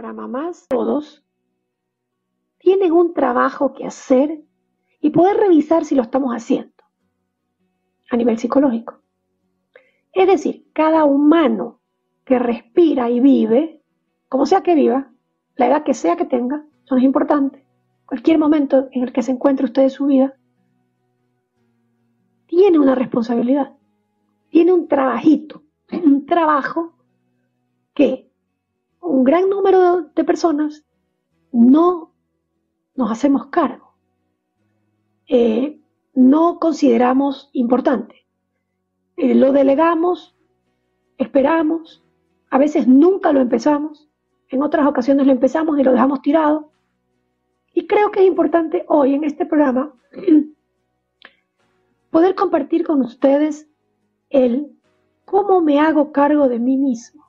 para mamás, todos tienen un trabajo que hacer y poder revisar si lo estamos haciendo a nivel psicológico. Es decir, cada humano que respira y vive, como sea que viva, la edad que sea que tenga, eso no es importante, cualquier momento en el que se encuentre usted en su vida, tiene una responsabilidad, tiene un trabajito, un trabajo que un gran número de personas no nos hacemos cargo, no consideramos importante, lo delegamos, esperamos, a veces nunca lo empezamos, en otras ocasiones lo empezamos y lo dejamos tirado. Y creo que es importante hoy en este programa poder compartir con ustedes el cómo me hago cargo de mí mismo.